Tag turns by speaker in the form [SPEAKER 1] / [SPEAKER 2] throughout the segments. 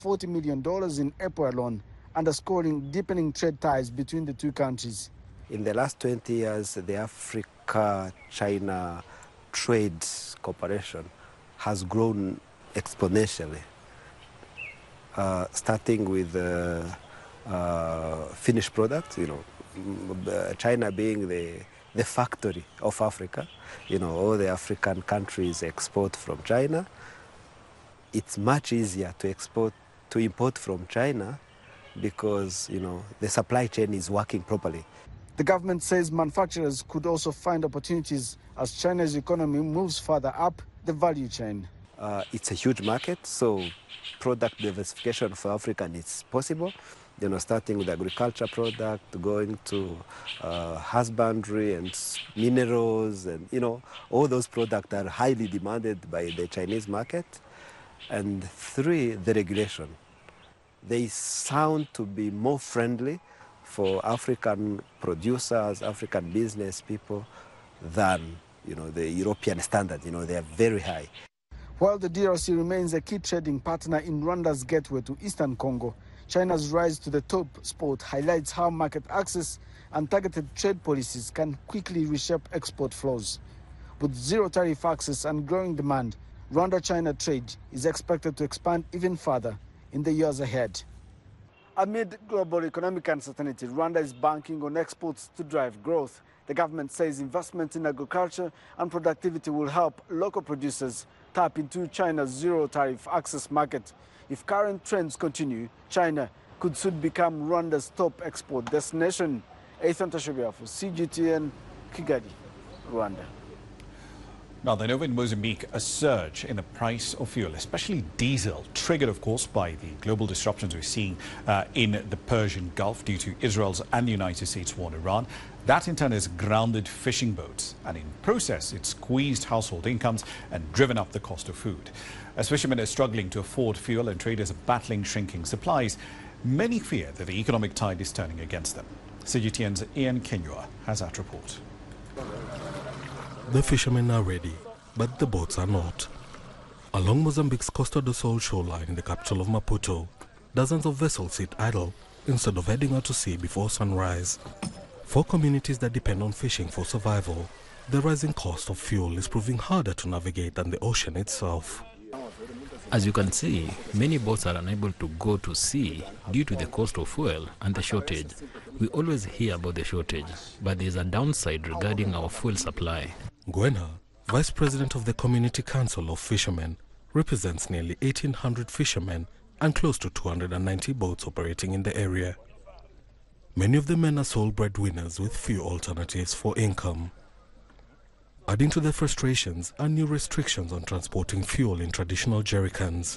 [SPEAKER 1] $40 million in April alone, underscoring deepening trade ties between the two countries.
[SPEAKER 2] In the last 20 years, the Africa-China trade cooperation has grown exponentially, starting with finished products, China being the factory of Africa. All the African countries export from China. It's much easier to import from China because, the supply chain is working properly.
[SPEAKER 1] The government says manufacturers could also find opportunities as China's economy moves further up the value chain.
[SPEAKER 2] It's a huge market, so product diversification for Africa is possible. Starting with agriculture product, going to husbandry and minerals, and all those products are highly demanded by the Chinese market. And 3, the regulation. They sound to be more friendly for African producers, African business people than the European standard. They are very high.
[SPEAKER 1] While the DRC remains a key trading partner in Rwanda's gateway to Eastern Congo, China's rise to the top spot highlights how market access and targeted trade policies can quickly reshape export flows. With zero tariff access and growing demand, Rwanda-China trade is expected to expand even further in the years ahead. Amid global economic uncertainty, Rwanda is banking on exports to drive growth. The government says investment in agriculture and productivity will help local producers tap into China's zero-tariff access market. If current trends continue, China could soon become Rwanda's top export destination. Ethan Tashobia for CGTN, Kigali, Rwanda.
[SPEAKER 3] Now, then over in Mozambique, a surge in the price of fuel, especially diesel, triggered, of course, by the global disruptions we're seeing in the Persian Gulf due to Israel's and the United States war on Iran. That, in turn, has grounded fishing boats, and in process, it's squeezed household incomes and driven up the cost of food. As fishermen are struggling to afford fuel and traders are battling shrinking supplies, many fear that the economic tide is turning against them. CGTN's Ian Kenyua has that report.
[SPEAKER 4] The fishermen are ready, but the boats are not. Along Mozambique's Costa do Sol shoreline, the capital of Maputo, dozens of vessels sit idle instead of heading out to sea before sunrise. For communities that depend on fishing for survival, the rising cost of fuel is proving harder to navigate than the ocean itself.
[SPEAKER 5] As you can see, many boats are unable to go to sea due to the cost of fuel and the shortage. We always hear about the shortage, but there is a downside regarding our fuel supply.
[SPEAKER 4] Gwena, Vice President of the Community Council of Fishermen, represents nearly 1,800 fishermen and close to 290 boats operating in the area. Many of the men are sole breadwinners with few alternatives for income. Adding to their frustrations are new restrictions on transporting fuel in traditional jerrycans.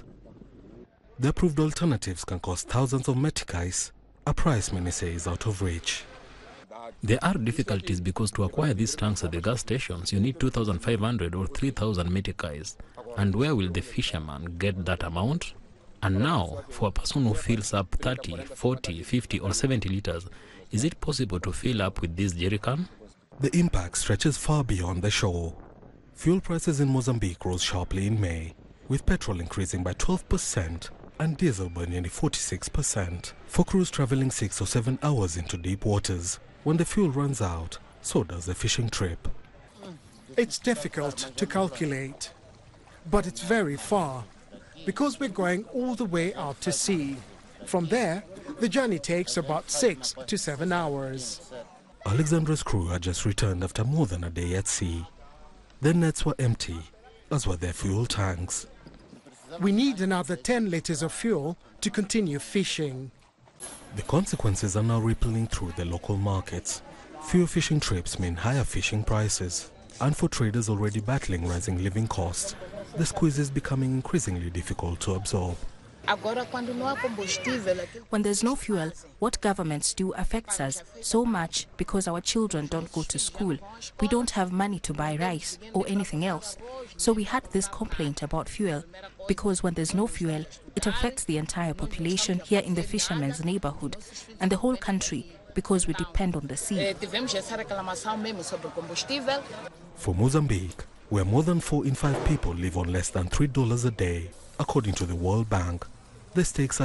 [SPEAKER 4] The approved alternatives can cost thousands of meticais, a price many say is out of reach.
[SPEAKER 5] There are difficulties because to acquire these tanks at the gas stations, you need 2,500 or 3,000 meticais. And where will the fisherman get that amount? And now, for a person who fills up 30, 40, 50 or 70 liters, is it possible to fill up with this jerrycan?
[SPEAKER 4] The impact stretches far beyond the shore. Fuel prices in Mozambique rose sharply in May, with petrol increasing by 12% and diesel by nearly 46%. For crews traveling 6 or 7 hours into deep waters, when the fuel runs out, so does the fishing trip.
[SPEAKER 6] It's difficult to calculate, but it's very far, because we're going all the way out to sea. From there, the journey takes about 6 to 7 hours.
[SPEAKER 4] Alexandra's crew had just returned after more than a day at sea. Their nets were empty, as were their fuel tanks.
[SPEAKER 6] We need another 10 liters of fuel to continue fishing.
[SPEAKER 4] The consequences are now rippling through the local markets. Fewer fishing trips mean higher fishing prices. And for traders already battling rising living costs, the squeeze is becoming increasingly difficult to absorb.
[SPEAKER 7] When there's no fuel, what governments do affects us so much because our children don't go to school. We don't have money to buy rice or anything else. So we had this complaint about fuel because when there's no fuel, it affects the entire population here in the fishermen's neighborhood and the whole country because we depend on the sea.
[SPEAKER 4] For Mozambique, where more than 4 in 5 people live on less than $3 a day, according to the World Bank, The stakes